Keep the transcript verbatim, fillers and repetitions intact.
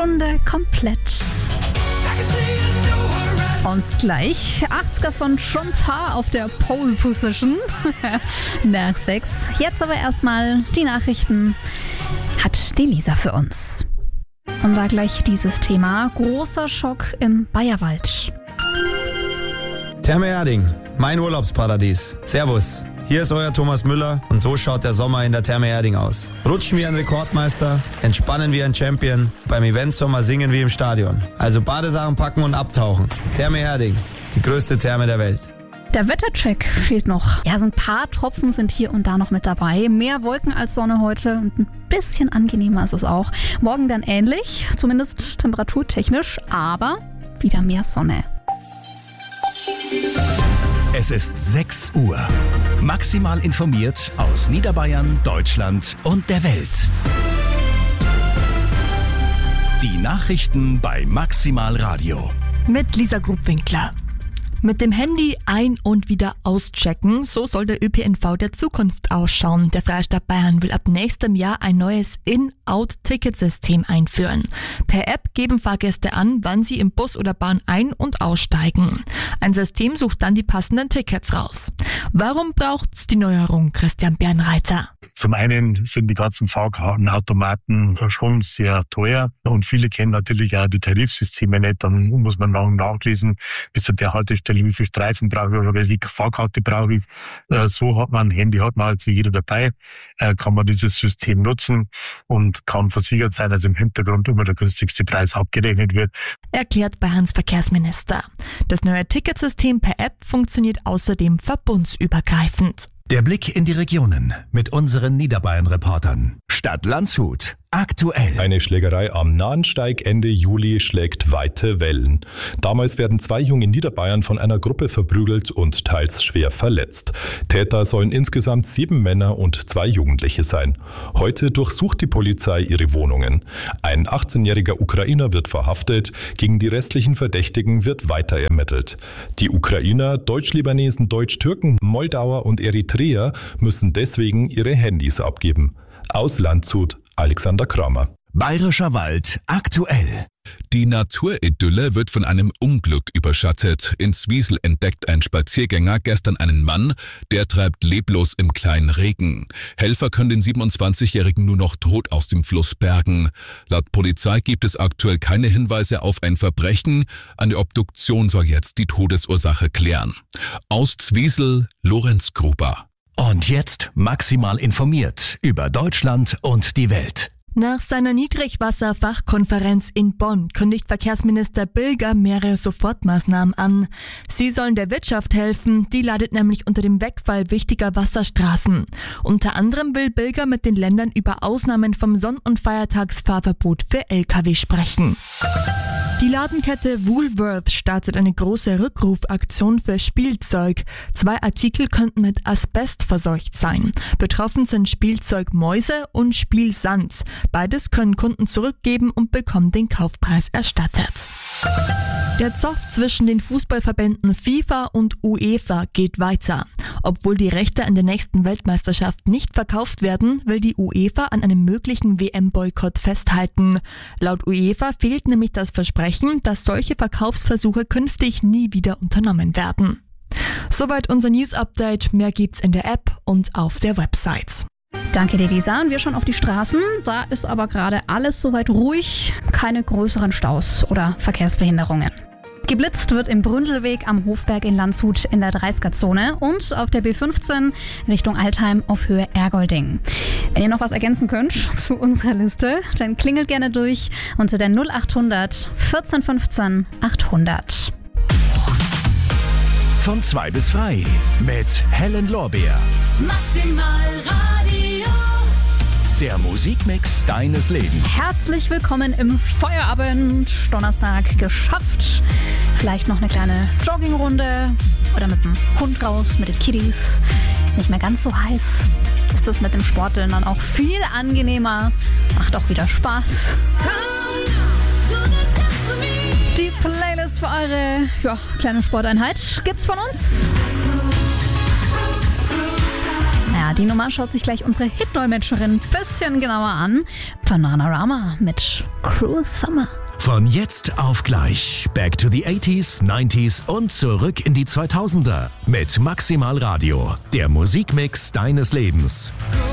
Stunde komplett. Und gleich achtziger von Trumpa auf der Pole Position nach sechs. Jetzt aber erstmal die Nachrichten hat die Lisa für uns. Und da gleich dieses Thema. Großer Schock im Bayerwald. Therme Erding, mein Urlaubsparadies. Servus. Hier ist euer Thomas Müller und so schaut der Sommer in der Therme Erding aus. Rutschen wie ein Rekordmeister, entspannen wie ein Champion, beim Eventsommer singen wie im Stadion. Also Badesachen packen und abtauchen. Therme Erding, die größte Therme der Welt. Der Wettercheck fehlt noch. Ja, so ein paar Tropfen sind hier und da noch mit dabei. Mehr Wolken als Sonne heute und ein bisschen angenehmer ist es auch. Morgen dann ähnlich, zumindest temperaturtechnisch, aber wieder mehr Sonne. Es ist sechs Uhr. Maximal informiert aus Niederbayern, Deutschland und der Welt. Die Nachrichten bei Maximal Radio. Mit Lisa Grubwinkler. Mit dem Handy ein- und wieder auschecken, so soll der Ö P N V der Zukunft ausschauen. Der Freistaat Bayern will ab nächstem Jahr ein neues In-Out-Ticketsystem einführen. Per App geben Fahrgäste an, wann sie im Bus oder Bahn ein- und aussteigen. Ein System sucht dann die passenden Tickets raus. Warum braucht's die Neuerung, Christian Bernreiter? Zum einen sind die ganzen Fahrkartenautomaten schon sehr teuer und viele kennen natürlich auch die Tarifsysteme nicht. Dann muss man noch nachlesen, bis zu der Haltestelle, wie viel Streifen brauche ich oder welche Fahrkarte brauche ich. So hat man ein Handy, hat man also jeder dabei, kann man dieses System nutzen und kann versichert sein, dass im Hintergrund immer der günstigste Preis abgerechnet wird. Erklärt Bayerns Verkehrsminister. Das neue Ticketsystem per App funktioniert außerdem verbundsübergreifend. Der Blick in die Regionen mit unseren Niederbayern-Reportern. Stadt Landshut. Aktuell. Eine Schlägerei am Nahensteig Ende Juli schlägt weite Wellen. Damals werden zwei Junge in Niederbayern von einer Gruppe verprügelt und teils schwer verletzt. Täter sollen insgesamt sieben Männer und zwei Jugendliche sein. Heute durchsucht die Polizei ihre Wohnungen. Ein achtzehnjähriger Ukrainer wird verhaftet. Gegen die restlichen Verdächtigen wird weiter ermittelt. Die Ukrainer, Deutsch-Libanesen, Deutsch-Türken, Moldauer und Eritreer müssen deswegen ihre Handys abgeben. Aus Landshut, Alexander Kramer. Bayerischer Wald aktuell. Die Naturidylle wird von einem Unglück überschattet. In Zwiesel entdeckt ein Spaziergänger gestern einen Mann, der treibt leblos im kleinen Regen. Helfer können den siebenundzwanzigjährigen nur noch tot aus dem Fluss bergen. Laut Polizei gibt es aktuell keine Hinweise auf ein Verbrechen. Eine Obduktion soll jetzt die Todesursache klären. Aus Zwiesel, Lorenz Gruber. Und jetzt maximal informiert über Deutschland und die Welt. Nach seiner Niedrigwasserfachkonferenz in Bonn kündigt Verkehrsminister Bilger mehrere Sofortmaßnahmen an. Sie sollen der Wirtschaft helfen, die leidet nämlich unter dem Wegfall wichtiger Wasserstraßen. Unter anderem will Bilger mit den Ländern über Ausnahmen vom Sonn- und Feiertagsfahrverbot für L K W sprechen. Die Ladenkette Woolworth startet eine große Rückrufaktion für Spielzeug. Zwei Artikel könnten mit Asbest verseucht sein. Betroffen sind Spielzeugmäuse und Spielsand. Beides können Kunden zurückgeben und bekommen den Kaufpreis erstattet. Der Zoff zwischen den Fußballverbänden FIFA und UEFA geht weiter. Obwohl die Rechte an der nächsten Weltmeisterschaft nicht verkauft werden, will die UEFA an einem möglichen W M-Boykott festhalten. Laut UEFA fehlt nämlich das Versprechen, dass solche Verkaufsversuche künftig nie wieder unternommen werden. Soweit unser News-Update. Mehr gibt's in der App und auf der Website. Danke dir, Lisa. Und wir schauen auf die Straßen. Da ist aber gerade alles soweit ruhig. Keine größeren Staus oder Verkehrsbehinderungen. Geblitzt wird im Bründelweg am Hofberg in Landshut in der dreißiger-Zone und auf der B fünfzehn Richtung Altheim auf Höhe Ergolding. Wenn ihr noch was ergänzen könnt zu unserer Liste, dann klingelt gerne durch unter der null achthundert vierzehn fünfzehn achthundert. Von zwei bis frei mit Helen Lorbeer. Maximal Radio. Der Musikmix deines Lebens. Herzlich willkommen im Feierabend. Donnerstag geschafft. Vielleicht noch eine kleine Joggingrunde oder mit dem Hund raus, mit den Kiddies. Ist nicht mehr ganz so heiß. Ist das mit dem Sporteln dann auch viel angenehmer. Macht auch wieder Spaß. Die Playlist für eure ja, kleine Sporteinheit gibt's von uns. Ja, die Nummer schaut sich gleich unsere Hitdolmetscherin ein bisschen genauer an. Bananarama mit Cruel Summer. Von jetzt auf gleich. Back to the eighties, nineties und zurück in die zweitausender. Mit Maximal Radio. Der Musikmix deines Lebens.